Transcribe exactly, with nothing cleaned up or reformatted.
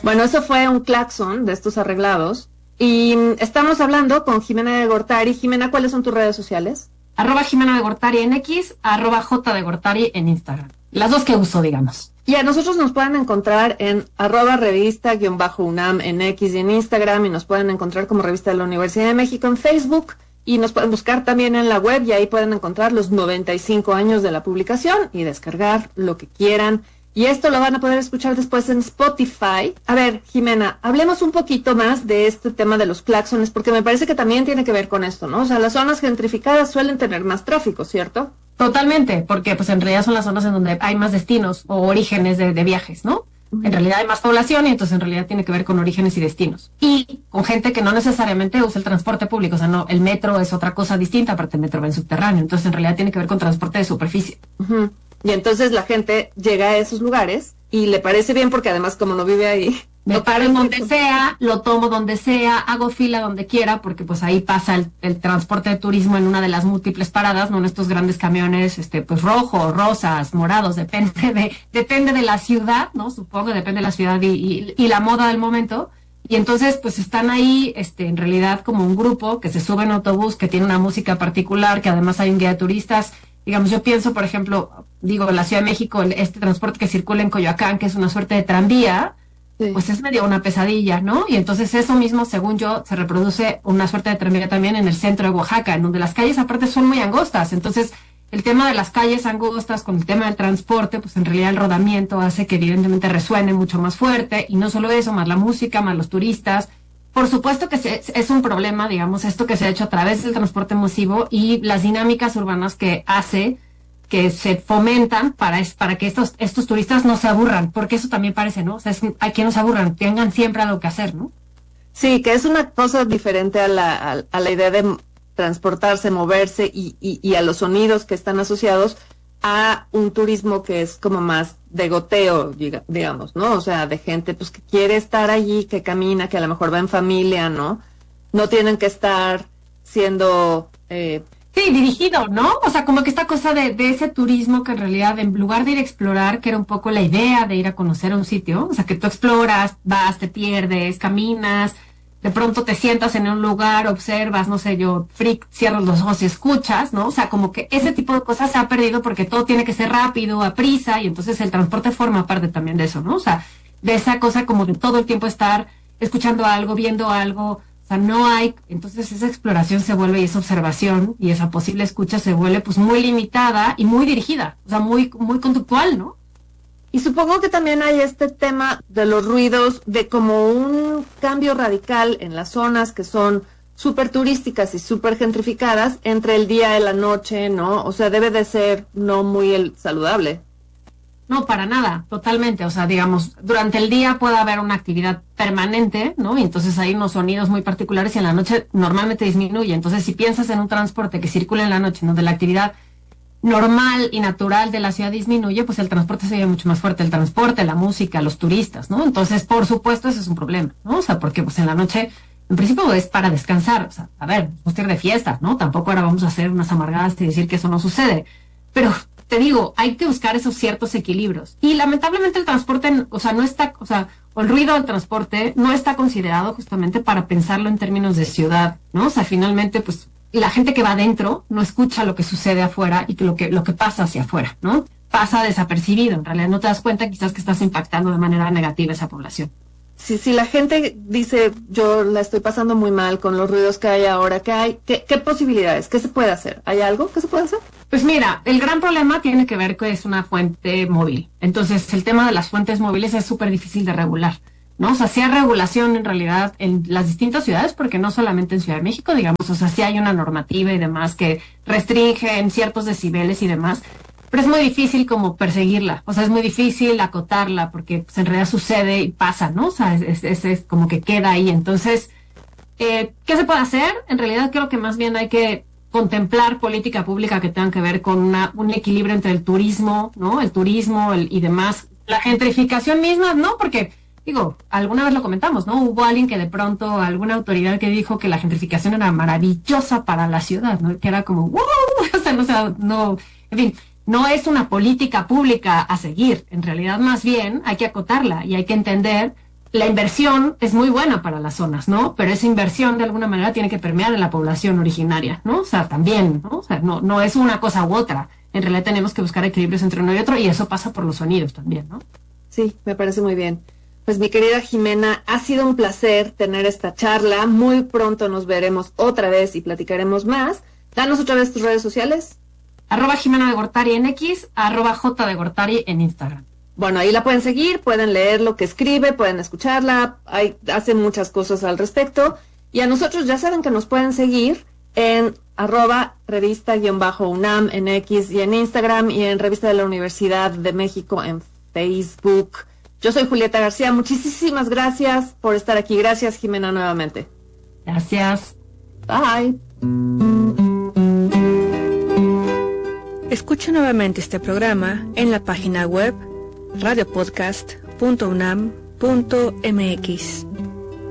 Bueno, eso fue un claxon de estos arreglados. Y mm, estamos hablando con Jimena de Gortari. Jimena, ¿cuáles son tus redes sociales? Arroba Jimena de Gortari en X, arroba J de Gortari en Instagram. Las dos que uso, digamos. Y a nosotros nos pueden encontrar en arroba revista-UNAM en X y en Instagram, y nos pueden encontrar como Revista de la Universidad de México en Facebook, y nos pueden buscar también en la web, y ahí pueden encontrar los noventa y cinco años de la publicación y descargar lo que quieran. Y esto lo van a poder escuchar después en Spotify. A ver, Jimena, hablemos un poquito más de este tema de los claxones, porque me parece que también tiene que ver con esto, ¿no? O sea, las zonas gentrificadas suelen tener más tráfico, ¿cierto? Totalmente, porque pues en realidad son las zonas en donde hay más destinos o orígenes de, de viajes, ¿no? Uh-huh. En realidad hay más población y entonces en realidad tiene que ver con orígenes y destinos. Y con gente que no necesariamente usa el transporte público, o sea, no, el metro es otra cosa distinta, aparte el metro va en subterráneo, entonces en realidad tiene que ver con transporte de superficie. Uh-huh. Y entonces la gente llega a esos lugares y le parece bien porque además como no vive ahí... Me paro en donde sea, lo tomo donde sea, hago fila donde quiera, porque pues ahí pasa el, el transporte de turismo en una de las múltiples paradas, no en estos grandes camiones, este, pues rojos, rosas, morados, depende de, depende de la ciudad, ¿no? Supongo, depende de la ciudad y, y, y la moda del momento. Y entonces, pues están ahí, este, en realidad como un grupo que se sube en autobús, que tiene una música particular, que además hay un guía de turistas. Digamos, yo pienso, por ejemplo, digo, en la Ciudad de México, este transporte que circula en Coyoacán, que es una suerte de tranvía, sí, pues es medio una pesadilla, ¿no? Y entonces eso mismo, según yo, se reproduce una suerte de tranvía también en el centro de Oaxaca, en donde las calles aparte son muy angostas. Entonces, el tema de las calles angostas con el tema del transporte, pues en realidad el rodamiento hace que evidentemente resuene mucho más fuerte, y no solo eso, más la música, más los turistas. Por supuesto que se, es un problema, digamos, esto que se ha hecho a través del transporte masivo y las dinámicas urbanas que hace que se fomentan para, es, para que estos, estos turistas no se aburran, porque eso también parece, ¿no? O sea, es, hay que no se aburran, tengan siempre algo que hacer, ¿no? Sí, que es una cosa diferente a la, a, a la idea de transportarse, moverse y, y, y a los sonidos que están asociados a un turismo que es como más de goteo, digamos, ¿no? O sea, de gente pues que quiere estar allí, que camina, que a lo mejor va en familia, ¿no? No tienen que estar siendo... Eh, Sí, dirigido, ¿no? O sea, como que esta cosa de, de ese turismo que en realidad, en lugar de ir a explorar, que era un poco la idea de ir a conocer un sitio, o sea, que tú exploras, vas, te pierdes, caminas, de pronto te sientas en un lugar, observas, no sé, yo, freak, cierras los ojos y escuchas, ¿no? O sea, como que ese tipo de cosas se ha perdido porque todo tiene que ser rápido, a prisa, y entonces el transporte forma parte también de eso, ¿no? O sea, de esa cosa como de todo el tiempo estar escuchando algo, viendo algo. O sea, no hay, entonces esa exploración se vuelve, y esa observación y esa posible escucha se vuelve pues muy limitada y muy dirigida, o sea, muy, muy conductual, ¿no? Y supongo que también hay este tema de los ruidos, de como un cambio radical en las zonas que son súper turísticas y súper gentrificadas entre el día y la noche, ¿no? O sea, debe de ser no muy el saludable. No, para nada, totalmente. O sea, digamos, durante el día puede haber una actividad permanente, ¿no? Y entonces hay unos sonidos muy particulares y en la noche normalmente disminuye. Entonces, si piensas en un transporte que circula en la noche, donde la actividad normal y natural de la ciudad disminuye, pues el transporte se ve mucho más fuerte. El transporte, la música, los turistas, ¿no? Entonces, por supuesto, ese es un problema, ¿no? O sea, porque pues en la noche, en principio es para descansar. O sea, a ver, vamos a ir de fiesta, ¿no? Tampoco ahora vamos a hacer unas amargadas y decir que eso no sucede. Pero... te digo, hay que buscar esos ciertos equilibrios. Y lamentablemente el transporte, o sea, no está, o sea, o el ruido del transporte no está considerado justamente para pensarlo en términos de ciudad, ¿no? O sea, finalmente, pues, la gente que va adentro no escucha lo que sucede afuera y que lo que, lo que pasa hacia afuera, ¿no? Pasa desapercibido. En realidad no te das cuenta quizás que estás impactando de manera negativa a esa población. Si, si la gente dice, yo la estoy pasando muy mal con los ruidos que hay ahora, ¿qué hay? ¿Qué, qué posibilidades? ¿Qué se puede hacer? ¿Hay algo que se puede hacer? Pues mira, el gran problema tiene que ver que es una fuente móvil. Entonces, el tema de las fuentes móviles es súper difícil de regular, ¿no? O sea, sí hay regulación en realidad en las distintas ciudades, porque no solamente en Ciudad de México, digamos, o sea, sí hay una normativa y demás que restringe en ciertos decibeles y demás, pero es muy difícil como perseguirla, o sea, es muy difícil acotarla, porque pues, en realidad sucede y pasa, ¿no? O sea, es, es, es como que queda ahí. Entonces, eh, ¿qué se puede hacer? En realidad creo que más bien hay que contemplar política pública que tengan que ver con una, un equilibrio entre el turismo, ¿no? El turismo el, y demás. La gentrificación misma, ¿no? Porque, digo, alguna vez lo comentamos, ¿no? Hubo alguien que de pronto, alguna autoridad que dijo que la gentrificación era maravillosa para la ciudad, ¿no? Que era como, ¡wow! O sea, no, o sea, no, en fin, no es una política pública a seguir. En realidad, más bien, hay que acotarla y hay que entender la inversión es muy buena para las zonas, ¿no? Pero esa inversión de alguna manera tiene que permear en la población originaria, ¿no? O sea, también, ¿no? O sea, no, no es una cosa u otra. En realidad tenemos que buscar equilibrios entre uno y otro y eso pasa por los sonidos también, ¿no? Sí, me parece muy bien. Pues mi querida Jimena, ha sido un placer tener esta charla. Muy pronto nos veremos otra vez y platicaremos más. Danos otra vez tus redes sociales. Arroba Jimena de Gortari en X, arroba J de Gortari en Instagram. Bueno, ahí la pueden seguir, pueden leer lo que escribe, pueden escucharla, hay, hace muchas cosas al respecto. Y a nosotros ya saben que nos pueden seguir en arroba revista-UNAM en X y en Instagram y en Revista de la Universidad de México en Facebook. Yo soy Julieta García, muchísimas gracias por estar aquí. Gracias, Jimena, nuevamente. Gracias. Bye. Escucha nuevamente este programa en la página web radio podcast punto unam punto m x.